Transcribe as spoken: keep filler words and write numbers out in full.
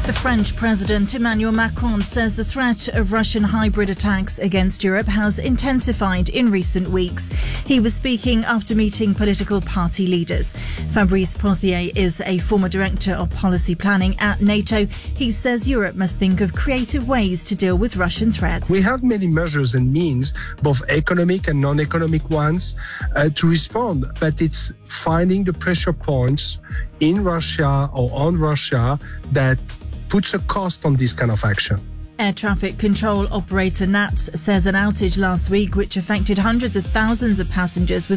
The French President Emmanuel Macron says the threat of Russian hybrid attacks against Europe has intensified in recent weeks. He was speaking after meeting political party leaders. Fabrice Pothier is a former director of policy planning at NATO. He says Europe must think of creative ways to deal with Russian threats. We have many measures and means, both economic and non-economic ones, uh, to respond, but it's finding the pressure points in Russia or on Russia that puts a cost on this kind of action. Air traffic control operator N A T S says an outage last week, which affected hundreds of thousands of passengers, was